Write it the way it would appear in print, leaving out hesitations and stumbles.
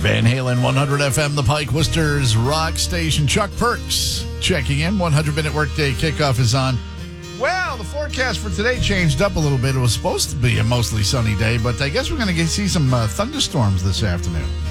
Van Halen 100 FM, the Pike Worcester's rock station. Chuck Perks checking in. 100-minute workday kickoff is on. Well, the forecast for today changed up a little bit. It was supposed to be a mostly sunny day, but I guess we're going to see some thunderstorms this afternoon.